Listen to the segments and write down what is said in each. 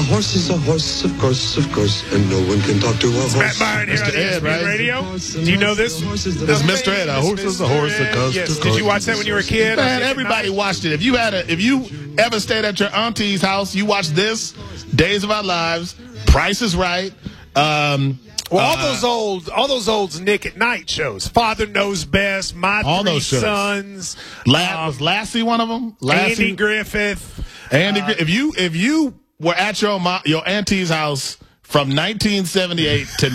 horse is a horse, of course, and no one can talk to a horse. Matt Byron here on Ed, right? Radio. Do you know this? This is Mr. Ed. A horse is a horse that goes Yes. to Did you watch that when you were a kid? Man, everybody watched it. If you ever stayed at your auntie's house, you watched this, Days of Our Lives, Price is Right. All those old Nick at Night shows. Father Knows Best, My All Three those shows. Sons. Was Lassie one of them? Andy Griffith. If you were at your auntie's house from 1978 to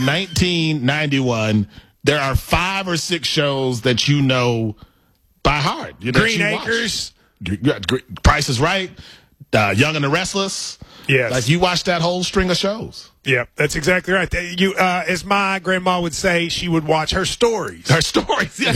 1991, there are 5 or 6 shows that you know by heart. Green Acres. Price is Right. Young and the Restless. Yes. Like you watched that whole string of shows. Yeah, that's exactly right. As my grandma would say, she would watch her stories. Her stories, yes,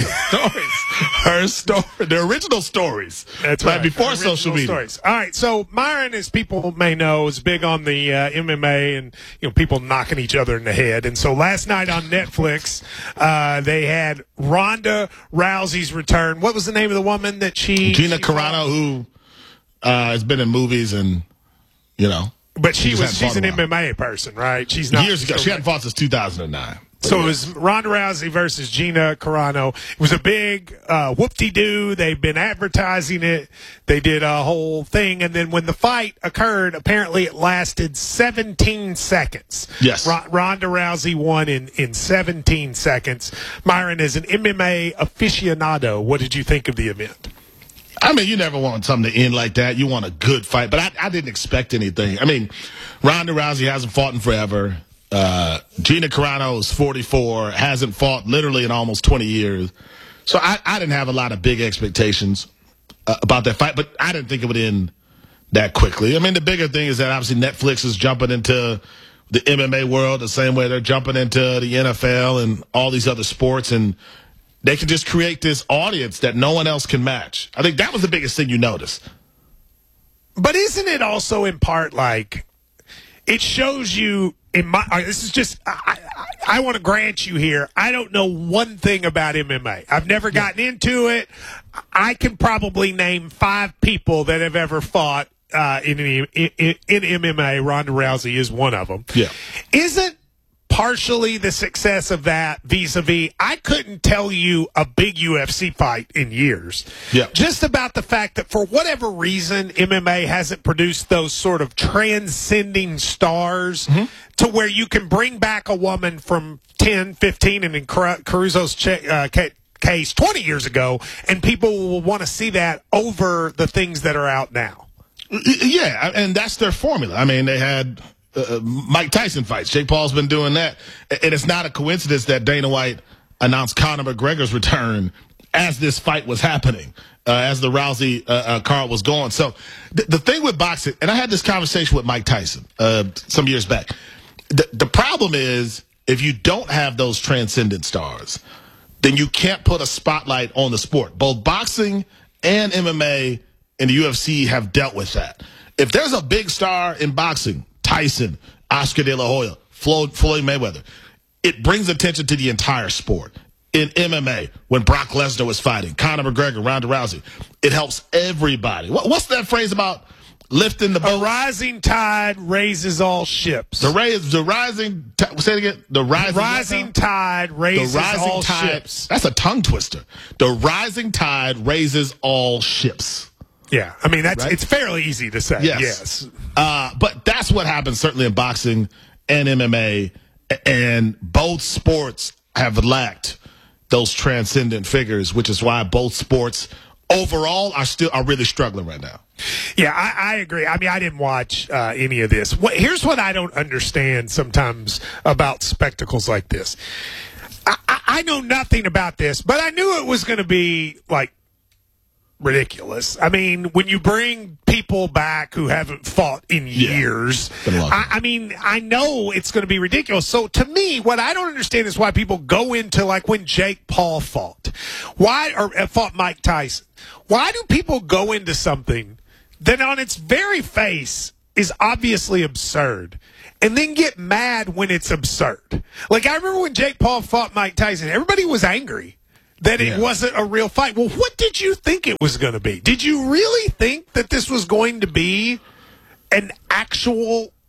her story, the original stories. That's right. right. Before social media. Stories. All right, so Myron, as people may know, is big on the MMA and people knocking each other in the head. And so last night on Netflix, they had Ronda Rousey's return. What was the name of the woman that Gina Carano, who has been in movies and But she's an MMA person, right? She's not years ago. She hadn't fought since 2009. So it was Ronda Rousey versus Gina Carano. It was a big whoop-de-doo. They've been advertising it. They did a whole thing. And then when the fight occurred, apparently it lasted 17 seconds. Yes. Ronda Rousey won in 17 seconds. Myron, is an MMA aficionado, what did you think of the event? I mean, you never want something to end like that. You want a good fight. But I didn't expect anything. I mean, Ronda Rousey hasn't fought in forever. Gina Carano is 44, hasn't fought literally in almost 20 years. So I didn't have a lot of big expectations about that fight, but I didn't think it would end that quickly. I mean, the bigger thing is that obviously Netflix is jumping into the MMA world the same way they're jumping into the NFL and all these other sports, and they can just create this audience that no one else can match. I think that was the biggest thing you noticed. But isn't it also in part like it shows you this is just I want to grant you here. I don't know one thing about MMA. I've never gotten into it. I can probably name 5 people that have ever fought in MMA. Ronda Rousey is one of them. Yeah. Isn't partially the success of that vis-a-vis, I couldn't tell you a big UFC fight in years. Yeah. Just about the fact that for whatever reason, MMA hasn't produced those sort of transcending stars to where you can bring back a woman from 10, 15, and in Caruso's case 20 years ago, and people will want to see that over the things that are out now. Yeah, and that's their formula. I mean, they had Mike Tyson fights. Jake Paul's been doing that. And it's not a coincidence that Dana White announced Conor McGregor's return as this fight was happening, as the Rousey card was going. So the thing with boxing, and I had this conversation with Mike Tyson some years back, the problem is if you don't have those transcendent stars, then you can't put a spotlight on the sport. Both boxing and MMA and the UFC have dealt with that. If there's a big star in boxing, Tyson, Oscar De La Hoya, Floyd Mayweather, it brings attention to the entire sport. In MMA, when Brock Lesnar was fighting, Conor McGregor, Ronda Rousey, it helps everybody. What's that phrase about lifting the boat? A rising tide raises all ships. Say it again. The rising tide raises all ships. That's a tongue twister. The rising tide raises all ships. Yeah, I mean, right? It's fairly easy to say. Yes. But that's what happens certainly in boxing and MMA, and both sports have lacked those transcendent figures, which is why both sports overall are really struggling right now. Yeah, I agree. I mean, I didn't watch any of this. Here's what I don't understand sometimes about spectacles like this. I know nothing about this, but I knew it was going to be like ridiculous. I mean, when you bring people back who haven't fought in years, I mean, I know it's going to be ridiculous. So to me, what I don't understand is why people go into like when Jake Paul fought, fought Mike Tyson. Why do people go into something that on its very face is obviously absurd and then get mad when it's absurd? Like, I remember when Jake Paul fought Mike Tyson, everybody was angry that it wasn't a real fight. Well, what did you think it was going to be? Did you really think that this was going to be an actual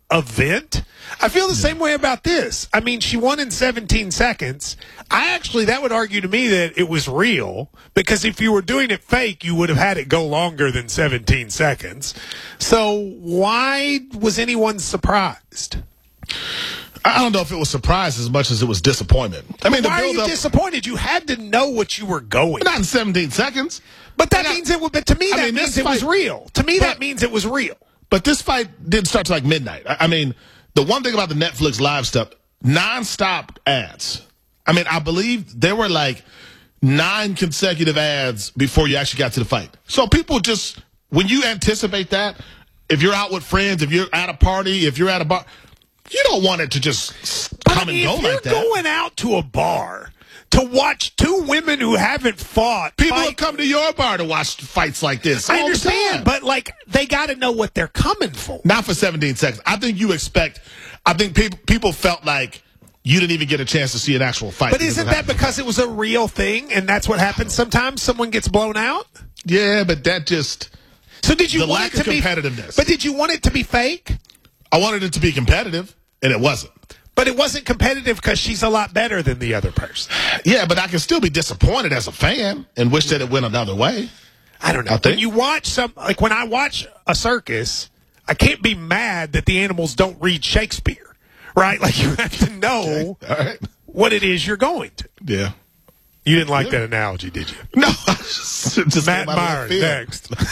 event. I feel the same way about this. I mean, she won in 17 seconds. That would argue to me that it was real, because if you were doing it fake, you would have had it go longer than 17 seconds. So why was anyone surprised? I don't know if it was surprise as much as it was disappointment. I mean, why are you disappointed? You had to know what you were going. Not in 17 seconds. But that means it. But to me, that means it was real. To me, that means it was real. But this fight didn't start till like midnight. I mean, the one thing about the Netflix live stuff, nonstop ads. I mean, I believe there were like 9 consecutive ads before you actually got to the fight. So people just, when you anticipate that, if you're out with friends, if you're at a party, if you're at a bar, you don't want it to just come and go like that. If you're going out to a bar to watch 2 women who haven't fought. People have come to your bar to watch fights like this. I understand, but like they got to know what they're coming for. Not for 17 seconds. I think people felt like you didn't even get a chance to see an actual fight. But isn't that because it was a real thing, and that's what happens sometimes? Someone gets blown out? Yeah, but that just... So did you the want lack it to of competitiveness. But did you want it to be fake? I wanted it to be competitive, and it wasn't. But it wasn't competitive because she's a lot better than the other person. Yeah, but I can still be disappointed as a fan and wish that it went another way. I don't know. When you watch when I watch a circus, I can't be mad that the animals don't read Shakespeare, right? Like you have to know what it is you're going to. Yeah. You didn't like that analogy, did you? No. just Matt Myers next. The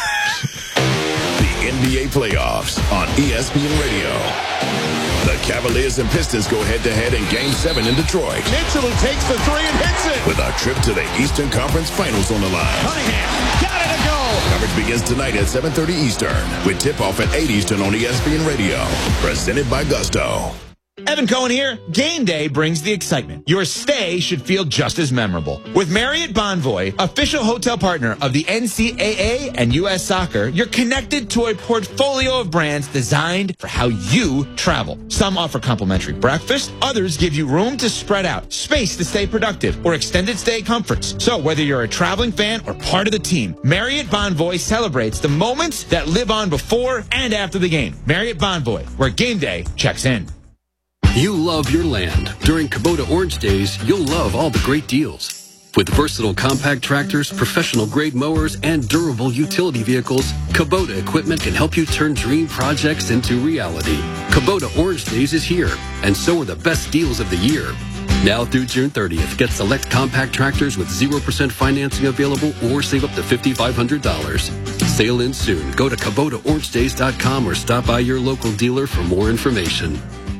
NBA playoffs on ESPN Radio. The Cavaliers and Pistons go head-to-head in Game 7 in Detroit. Mitchell, who takes the 3 and hits it. With a trip to the Eastern Conference Finals on the line. Cunningham, got it to go. Coverage begins tonight at 7:30 Eastern, with tip-off at 8 Eastern on ESPN Radio. Presented by Gusto. Evan Cohen here. Game day brings the excitement. Your stay should feel just as memorable. With Marriott Bonvoy, official hotel partner of the NCAA and U.S. Soccer, you're connected to a portfolio of brands designed for how you travel. Some offer complimentary breakfast. Others give you room to spread out, space to stay productive, or extended stay comforts. So whether you're a traveling fan or part of the team, Marriott Bonvoy celebrates the moments that live on before and after the game. Marriott Bonvoy, where game day checks in. You love your land. During Kubota Orange Days, you'll love all the great deals. With versatile compact tractors, professional-grade mowers, and durable utility vehicles, Kubota equipment can help you turn dream projects into reality. Kubota Orange Days is here, and so are the best deals of the year. Now through June 30th, get select compact tractors with 0% financing available or save up to $5,500. Sale ends soon. Go to KubotaOrangeDays.com or stop by your local dealer for more information.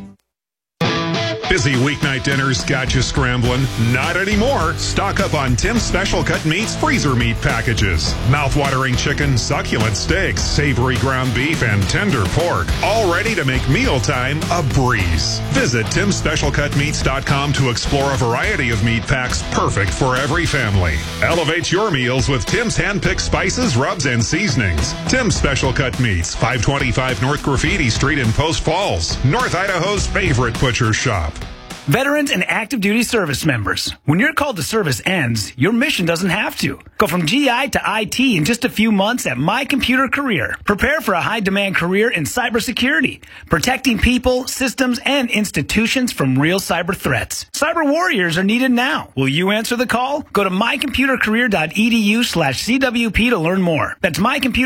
Busy weeknight dinners got you scrambling? Not anymore. Stock up on Tim's Special Cut Meats freezer meat packages. Mouth-watering chicken, succulent steaks, savory ground beef, and tender pork. All ready to make mealtime a breeze. Visit Tim'sSpecialCutMeats.com to explore a variety of meat packs perfect for every family. Elevate your meals with Tim's hand-picked spices, rubs, and seasonings. Tim's Special Cut Meats, 525 North Graffiti Street in Post Falls, North Idaho's favorite butcher shop. Veterans and active duty service members. When your call to service ends, your mission doesn't have to. Go from GI to IT in just a few months at My Computer Career. Prepare for a high-demand career in cybersecurity, protecting people, systems, and institutions from real cyber threats. Cyber warriors are needed now. Will you answer the call? Go to mycomputercareer.edu/CWP to learn more. That's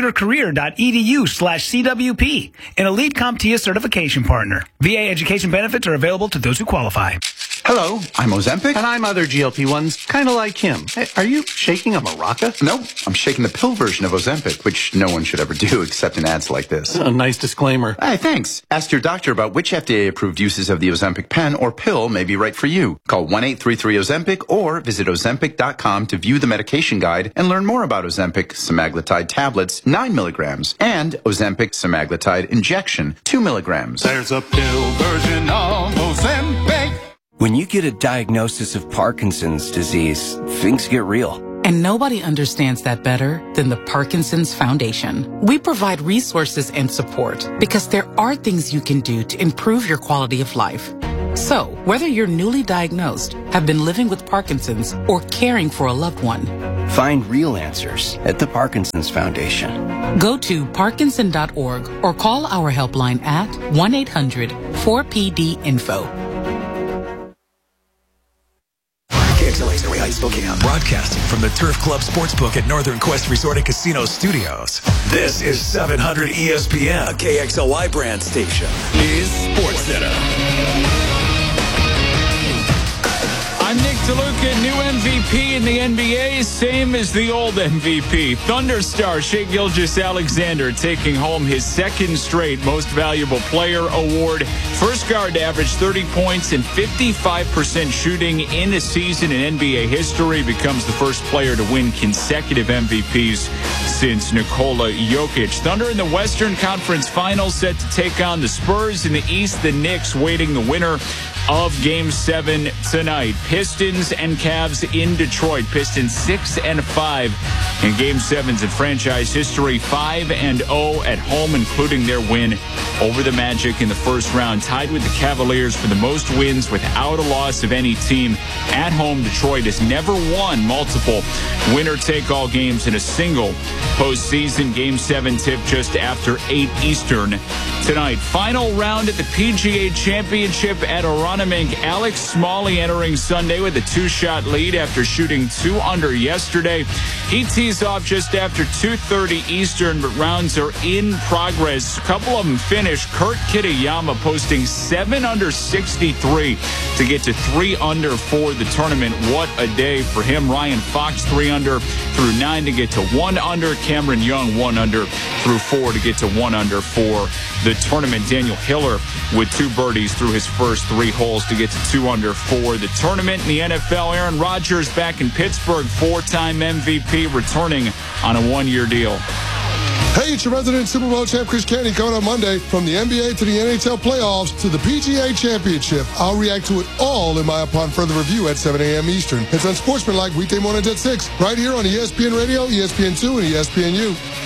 mycomputercareer.edu/CWP, an elite CompTIA certification partner. VA education benefits are available to those who qualify. Hello, I'm Ozempic. And I'm other GLP-1s, kind of like him. Hey, are you shaking a maraca? No, I'm shaking the pill version of Ozempic, which no one should ever do except in ads like this. A nice disclaimer. Hey, thanks. Ask your doctor about which FDA-approved uses of the Ozempic pen or pill may be right for you. Call 1-833-OZEMPIC or visit Ozempic.com to view the medication guide and learn more about Ozempic semaglutide tablets, 9 milligrams, and Ozempic semaglutide injection, 2 milligrams. There's a pill version of Ozempic. When you get a diagnosis of Parkinson's disease, things get real. And nobody understands that better than the Parkinson's Foundation. We provide resources and support because there are things you can do to improve your quality of life. So, whether you're newly diagnosed, have been living with Parkinson's, or caring for a loved one, Find real answers at the Parkinson's Foundation. Go to parkinson.org or call our helpline at 1-800-4PD-INFO. KXLA's Area Heights, Spokane, broadcasting from the Turf Club Sportsbook at Northern Quest Resort and Casino Studios. This is 700 ESPN, a KXLY brand station. Is Sports Center. I'm Nick DeLuca, new MVP in the NBA, same as the old MVP. Thunder star Shai Gilgeous-Alexander taking home his second straight Most Valuable Player award. First guard to average 30 points and 55% shooting in a season in NBA history, becomes the first player to win consecutive MVPs since Nikola Jokic. Thunder in the Western Conference Finals set to take on the Spurs. In the East, the Knicks waiting the winner of Game 7 tonight. Pistons and Cavs in Detroit. Pistons 6-5 in Game 7s in franchise history. 5-0 at home, including their win over the Magic in the first round. Tied with the Cavaliers for the most wins without a loss of any team at home. Detroit has never won multiple winner-take-all games in a single postseason. Game 7 tip just after 8 Eastern tonight. Final round at the PGA Championship at Aronimink. Alex Smalley entering Sunday with a 2-shot lead after shooting 2 under yesterday. He tees off just after 2:30 Eastern, but rounds are in progress. A couple of them finished. Kurt Kitayama posting 7 under 63 to get to 3 under for the tournament. What a day for him. Ryan Fox 3 under through 9 to get to 1 under. Cameron Young 1 under through 4 to get to 1 under for the tournament. Daniel Hiller with 2 birdies through his first 3 holes to get to 2 under for the tournament. In the NFL, Aaron Rodgers back in Pittsburgh, 4-time MVP, returning on a 1-year deal. Hey, it's your resident Super Bowl champ, Chris Canty, coming on Monday. From the NBA to the NHL playoffs to the PGA Championship, I'll react to it all in my upon further review at 7 a.m. Eastern. It's Unsportsmanlike weekday mornings at 6, right here on ESPN Radio, ESPN2, and ESPNU.